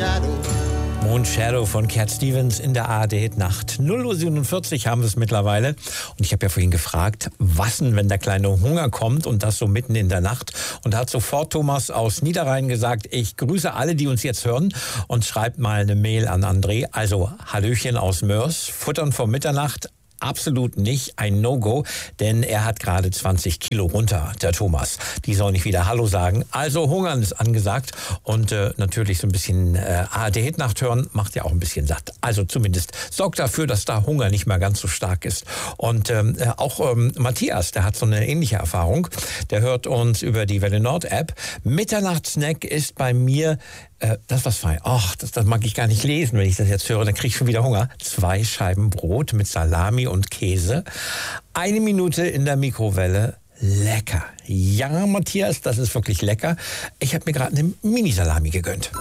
Shadow. Moon Shadow von Cat Stevens in der ARD-Nacht. 0:47 haben wir es mittlerweile. Und ich habe ja vorhin gefragt, was denn, wenn der kleine Hunger kommt und das so mitten in der Nacht. Und da hat sofort Thomas aus Niederrhein gesagt, ich grüße alle, die uns jetzt hören und schreibt mal eine Mail an André. Also Hallöchen aus Mörs, Futtern vor Mitternacht. Absolut nicht, ein No-Go, denn er hat gerade 20 Kilo runter, der Thomas. Die soll nicht wieder Hallo sagen. Also Hungern ist angesagt und natürlich so ein bisschen ARD-Nacht hören macht ja auch ein bisschen satt. Also zumindest sorgt dafür, dass da Hunger nicht mehr ganz so stark ist. Und auch Matthias, der hat so eine ähnliche Erfahrung. Der hört uns über die Welle Nord App. Mitternachtssnack ist bei mir das was fein. Ach, das mag ich gar nicht lesen, wenn ich das jetzt höre. Dann kriege ich schon wieder Hunger. 2 Scheiben Brot mit Salami und Käse. 1 Minute in der Mikrowelle. Lecker. Ja, Matthias, das ist wirklich lecker. Ich habe mir gerade eine Mini-Salami gegönnt.